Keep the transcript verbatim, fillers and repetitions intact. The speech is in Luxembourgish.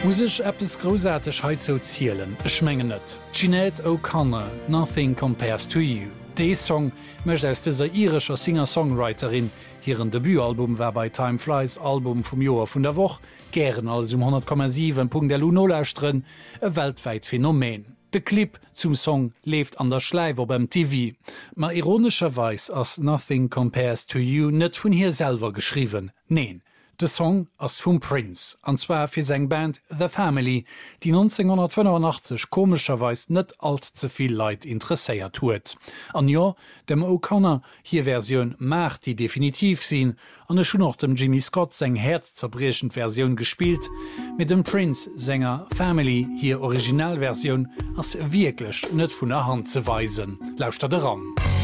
Musisch Appes großartig heit zo zielelen, Echmengen net. Sinead O'Connor, Nothing Compares to You. Dee Song mecht aus dieser irischer Singer-Songwriterin. Hireieren Debütalbum war bei Time Flies Album vum Joer vun der Woch, gieren als um hundert Komma sieben Punkt der Lunolächtren, e weltweit Phänomen. De Clip zum Song lebt an der Schleiwer beim T V. Ma ironischerweis ass Nothing Compares to You net vun hier selber geschrieben. Neen. De Song ass vum Prince, anzwer fir seng Band The Family, die neunzehnhundertfünfundachtzig komischerweis net allzuviel Leiit interesséiert huet. An ja, dem O'Connor hier Version macht die definitiv sinn, an e schon noch dem Jimmy Scott seng herzzerbrechend Version gespielt, mit dem Prince Sänger Family hier Originalversion ass wirklich net vun der Hand ze weisen. Lauscht er daran.